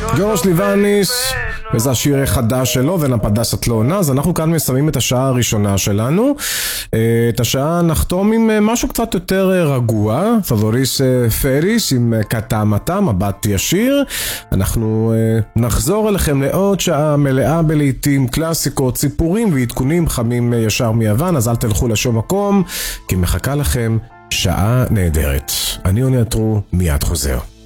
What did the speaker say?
ג'וש ליבניס, וזה השיר החדש שלו, ונפדס את לא עונה. אז אנחנו כאן מסיימים את השעה הראשונה שלנו. את השעה נחתום עם משהו קצת יותר רגוע, פבוריס פריס עם קטמטה, מבט ישיר. אנחנו נחזור אליכם לעוד שעה מלאה בלעיתים קלאסיקות, סיפורים ועדכונים חמים ישר מיוון, אז אל תלכו לשום מקום, כי מחכה לכם שעה נהדרת. אני עוני עטרו, מיד חוזר.